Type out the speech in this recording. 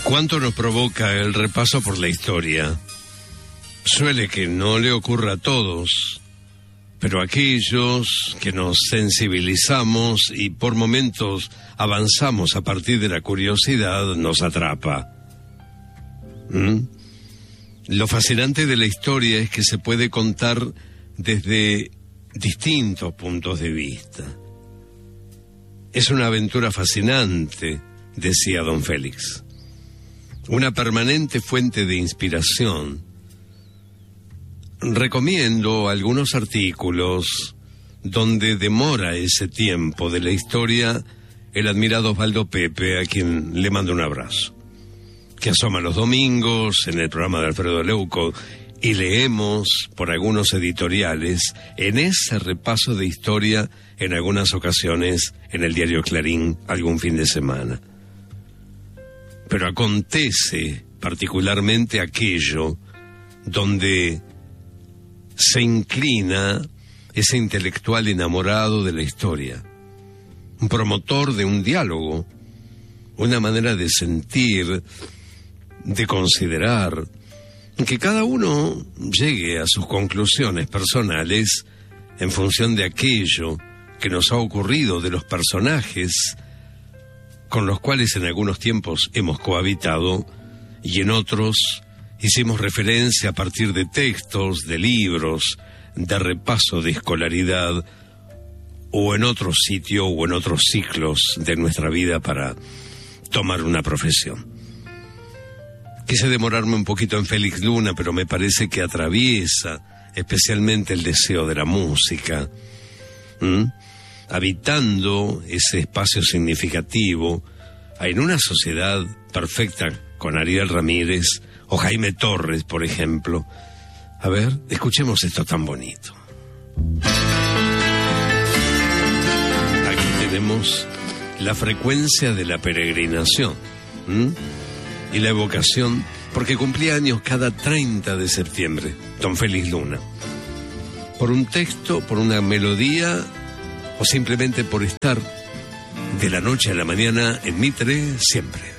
¿Cuánto nos provoca el repaso por la historia? Suele que no le ocurra a todos, pero aquellos que nos sensibilizamos y por momentos avanzamos a partir de la curiosidad nos atrapa. Lo fascinante de la historia es que se puede contar desde distintos puntos de vista. Es una aventura fascinante, decía don Félix. Una permanente fuente de inspiración. Recomiendo algunos artículos donde demora ese tiempo de la historia el admirado Osvaldo Pepe, a quien le mando un abrazo, que asoma los domingos en el programa de Alfredo Leuco, y leemos por algunos editoriales en ese repaso de historia en algunas ocasiones en el diario Clarín algún fin de semana. Pero acontece particularmente aquello donde se inclina ese intelectual enamorado de la historia, un promotor de un diálogo, una manera de sentir, de considerar, que cada uno llegue a sus conclusiones personales en función de aquello que nos ha ocurrido, de los personajes con los cuales en algunos tiempos hemos cohabitado y en otros hicimos referencia a partir de textos, de libros, de repaso de escolaridad o en otro sitio o en otros ciclos de nuestra vida para tomar una profesión. Quise demorarme un poquito en Félix Luna, pero me parece que atraviesa especialmente el deseo de la música, habitando ese espacio significativo en una sociedad perfecta con Ariel Ramírez o Jaime Torres, por ejemplo. A ver, escuchemos esto tan bonito. Aquí tenemos la frecuencia de la peregrinación y la evocación, porque cumplía años cada 30 de septiembre, don Félix Luna. Por un texto, por una melodía o simplemente por estar de la noche a la mañana en Mitre siempre.